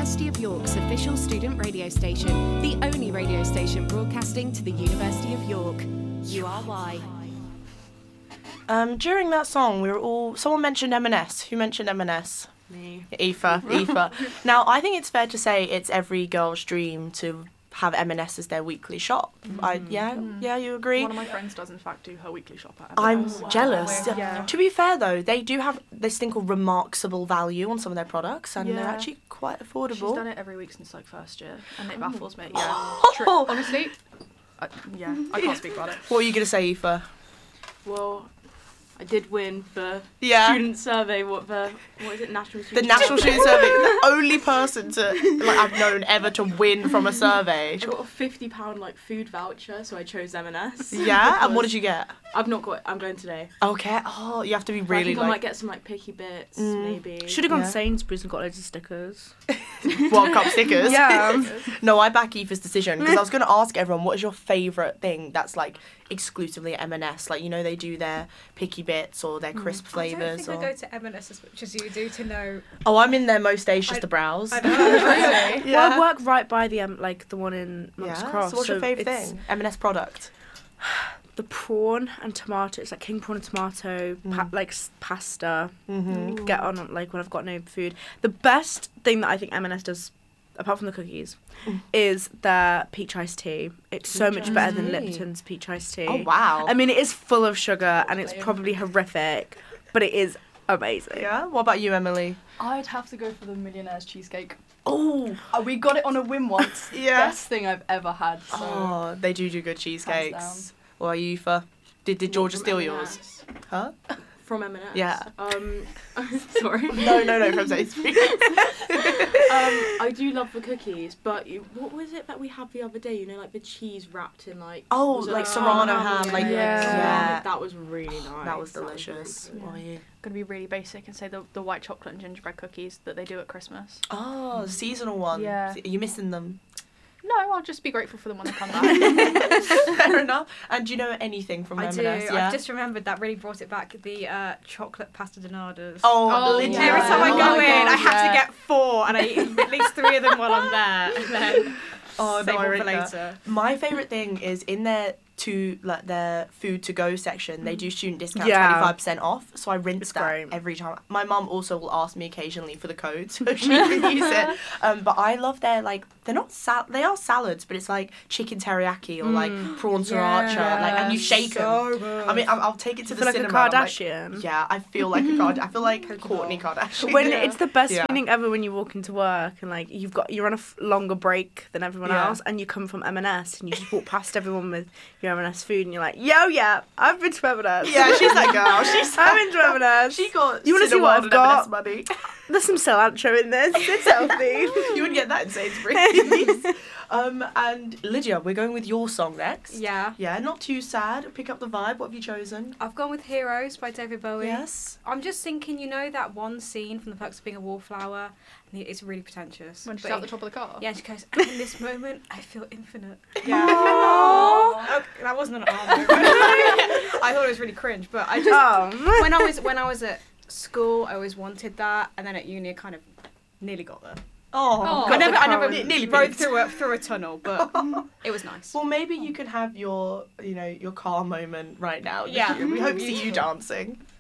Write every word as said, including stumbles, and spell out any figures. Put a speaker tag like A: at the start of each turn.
A: University of York's official student radio station, the only radio station broadcasting to the University of York. U R Y.
B: Um, during that song, we were all... Someone mentioned M and S. Who mentioned M and S?
C: Me.
B: Aoife. Aoife. Now, I think it's fair to say it's every girl's dream to have M and S as their weekly shop. Mm. I, yeah? Mm. Yeah, you agree?
D: One of my friends does, in fact, do her weekly shop at M
B: I'm
D: and S.
B: wow. jealous.
D: Yeah.
B: To be fair, though, they do have this thing called remarkable value on some of their products, and
D: yeah.
B: they're actually quite affordable.
D: She's done it every week since, like, first year, and it baffles me. Yeah.
B: Oh.
D: Honestly, I, yeah, I can't speak about it.
B: What were you going to say, Aoife?
C: Well... I did win the
B: yeah.
C: student survey. What the what is it? National student
B: the National Student Survey. The only person to like I've known ever to win from a survey.
C: I got a fifty pound like food voucher, so I chose M and S.
B: Yeah, and what did you get?
C: I've not got. I'm going today.
B: Okay. Oh, you have to be really.
C: I think
B: like...
C: I might get some like picky bits, mm. maybe.
E: Should have gone
B: yeah.
E: Sainsbury's and got loads of stickers.
B: World Cup stickers.
E: Yeah.
B: No, I back Aoife's decision because I was going to ask everyone what is your favourite thing that's like exclusively at M and S. Like you know they do their picky bits or their crisp mm. flavours.
F: I don't think
B: or...
F: I go to M and S as much as you do to know.
B: Oh, I'm in there most days just I, to browse.
F: I know. Really?
E: Yeah. Well, I work right by the um, like the one in Monk's
B: yeah.
E: Cross.
B: So what's
E: so
B: your favourite thing? M and S product.
E: The prawn and tomato. It's like king prawn and tomato, mm. pa- like s- pasta.
B: Mm-hmm.
E: You can get on like when I've got no food. The best thing that I think M and S does, apart from the cookies, mm. is their peach iced tea. It's peach so much better than Lipton's peach iced tea.
B: Oh wow!
E: I mean, it is full of sugar and it's probably horrific, but it is amazing.
B: Yeah. What about you, Emily?
D: I'd have to go for the Millionaire's cheesecake.
B: Oh,
D: uh, we got it on a whim once.
B: Yeah.
D: Best thing I've ever had. So.
B: Oh, they do do good cheesecakes. What are you for? Did did Georgia steal yours? Huh?
C: From M and S?
B: Yeah.
C: Um, sorry.
B: no, no, no, from Sainsbury's.
C: um, I do love the cookies, but you, what was it that we had the other day? You know, like the cheese wrapped in like...
B: Oh, like serrano ham.
C: Yeah,
B: like
C: yeah.
B: yeah.
C: That was really nice.
B: That was delicious.
C: That was really
B: what are you?
D: I'm going to be really basic and say the, the white chocolate and gingerbread cookies that they do at Christmas.
B: Oh, mm. seasonal ones.
D: Yeah.
B: Are you missing them?
D: No, I'll just be grateful for them when they come back.
B: Fair enough. And do you know anything from
F: I
B: M and
F: do.
B: S? Yeah?
F: I've just remembered that really brought it back. The uh, chocolate pasta donadas.
B: Oh,
D: oh
B: Lydia.
F: Every time I
B: oh
F: go in,
B: God,
F: I have
B: yeah.
F: to get four, and I eat at least three of them while I'm there, and then
B: oh,
F: save
B: no, I
F: one for
B: read
F: later.
B: That. My favourite thing is in their to like their food to go section, they do student discount
E: Yeah.
B: twenty-five percent off. So I rinse
E: It's
B: that
E: great.
B: every time. My mum also will ask me occasionally for the code so she can use it. Um, but I love their like they're not sal- they are salads, but it's like chicken teriyaki or like
E: Mm.
B: prawn sriracha,
F: Yeah,
B: like and you shake
F: so
B: them.
F: good.
B: I mean, I'll, I'll take it to
E: I
B: the
E: feel like a
B: cinema. and I'm like,
E: Kardashian.
B: yeah, I feel like a Card. I feel like Kourtney Kardashian.
E: When
D: Yeah.
E: it's the best
B: Yeah.
E: feeling ever when you walk into work and like you've got you're on a f- longer break than everyone
B: Yeah.
E: else and you come from M and S and you just walk past everyone with your M and S food and you're like, yo, yeah, I've been to M and S.
B: Yeah, she's that girl. She's
E: I've been to M and S.
B: She got.
E: You wanna see what
B: Cinnamon
E: I've got?
B: and M and S money.
E: There's some cilantro in this. It's healthy.
B: You wouldn't get that in Sainsbury's. um, and Lydia, we're going with your song next.
F: Yeah.
B: Yeah, not too sad. Pick up the vibe. What have you chosen?
F: I've gone with Heroes by David Bowie.
B: Yes.
F: I'm just thinking, you know that one scene from The Perks of Being a Wallflower? And it's really pretentious.
D: When she's
F: but
D: out the top of the car.
F: Yeah, she goes, and in this moment, I feel infinite.
B: Yeah.
F: Okay, that wasn't an arm moment. I thought it was really cringe, but I just...
E: Oh.
F: when I was when I was at school, I always wanted that, and then at uni, I kind of nearly got there.
B: Oh,
D: Oh.
F: I never, I never
B: Ne- nearly
F: rode
B: peaked.
F: through a through a tunnel, but it was nice.
B: Well, maybe you can have your, you know, your car moment right now.
F: Yeah.
B: We hope to see you dancing.